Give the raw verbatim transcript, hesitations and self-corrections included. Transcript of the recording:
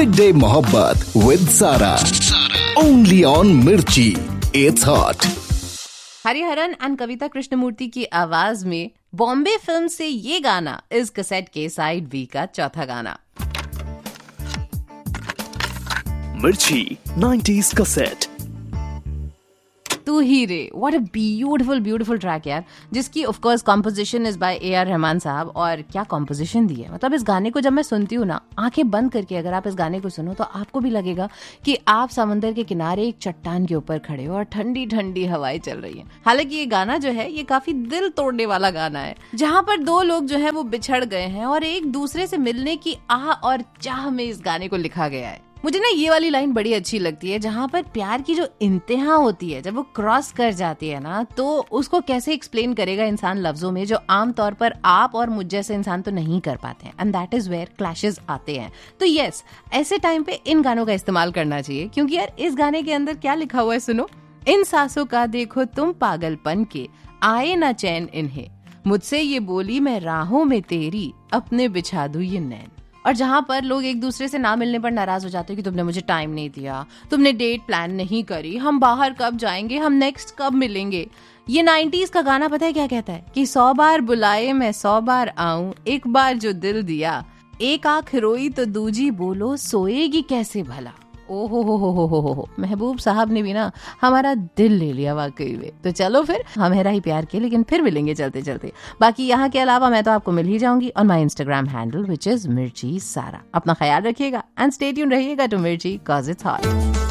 Mid day मोहब्बत with सारा, only on मिर्ची, इट्स हॉट। हरिहरन एंड कविता कृष्णमूर्ति की आवाज में बॉम्बे फिल्म से ये गाना इस कैसेट के साइड बी का चौथा गाना। मिर्ची नाइंटीज़ कैसेट। तू ही रे, what a beautiful beautiful track यार, जिसकी of course composition is by A R Rahman साहब। और क्या कंपोजिशन दी है, मतलब इस गाने को जब मैं सुनती हूँ ना, आंखें बंद करके अगर आप इस गाने को सुनो तो आपको भी लगेगा कि आप समंदर के किनारे एक चट्टान के ऊपर खड़े हो और ठंडी ठंडी हवाएं चल रही है। हालांकि ये गाना जो है ये काफी दिल तोड़ने वाला गाना है, जहाँ पर दो लोग जो है वो बिछड़ गए हैं और एक दूसरे से मिलने की आह और चाह में इस गाने को लिखा गया है। मुझे ना ये वाली लाइन बड़ी अच्छी लगती है, जहाँ पर प्यार की जो इंतहा होती है, जब वो क्रॉस कर जाती है ना, तो उसको कैसे एक्सप्लेन करेगा इंसान लफ्जों में, जो आमतौर पर आप और मुझ जैसे इंसान तो नहीं कर पाते हैं। And that is where clashes आते हैं। तो यस, ऐसे टाइम पे इन गानों का इस्तेमाल करना चाहिए, क्योंकि यार इस गाने के अंदर क्या लिखा हुआ है सुनो। इन सांसों का देखो तुम पागलपन के, आए ना चैन इन्हें, मुझसे ये बोली मैं राहों में तेरी, अपने बिछा दूं ये नैन। और जहां पर लोग एक दूसरे से ना मिलने पर नाराज हो जाते हैं कि तुमने मुझे टाइम नहीं दिया, तुमने डेट प्लान नहीं करी, हम बाहर कब जाएंगे, हम नेक्स्ट कब मिलेंगे। ये नाइंटीज़ का गाना पता है क्या कहता है कि सौ बार बुलाए मैं सौ बार आऊं, एक बार जो दिल दिया, एक आंख रोई तो दूजी बोलो सोएगी कैसे भला। ओ हो हो हो हो हो हो महबूब साहब ने भी ना हमारा दिल ले लिया वाकई में। तो चलो फिर, हमेरा ही प्यार के, लेकिन फिर मिलेंगे चलते चलते। बाकी यहाँ के अलावा मैं तो आपको मिल ही जाऊंगी on my Instagram handle which is मिर्ची सारा। अपना ख्याल रखिएगा एंड स्टे ट्यून्ड रहिएगा टू मिर्ची, कॉज इट्स हॉट।